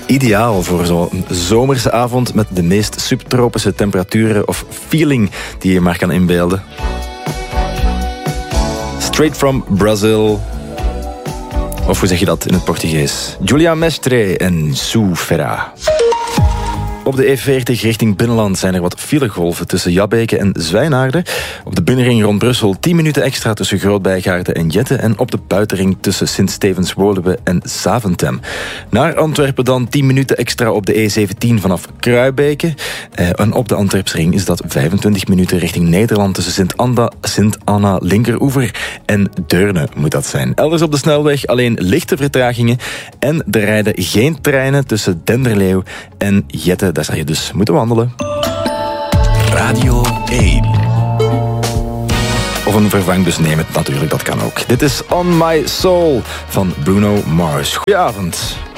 Ideaal voor zo'n zomerse avond met de meest subtropische temperaturen of feeling die je maar kan inbeelden. Straight from Brazil. Of hoe zeg je dat in het Portugees? Julia Mestre en Sue Ferra. Op de E40 richting binnenland zijn er wat filegolven tussen Jabbeke en Zwijnaarden. Op de binnenring rond Brussel 10 minuten extra tussen Groot-Bijgaarden en Jette. En op de buitenring tussen Sint-Stevens-Woluwe en Zaventem. Naar Antwerpen dan 10 minuten extra op de E17 vanaf Kruibeke. En op de Antwerpsring is dat 25 minuten richting Nederland tussen Sint-Anna Linkeroever en Deurne moet dat zijn. Elders op de snelweg alleen lichte vertragingen. En er rijden geen treinen tussen Denderleeuw en Jette. Daar zal je dus moeten wandelen. Radio 1. Of een vervangbus nemen, natuurlijk, dat kan ook. Dit is On My Soul van Bruno Mars. Goedenavond.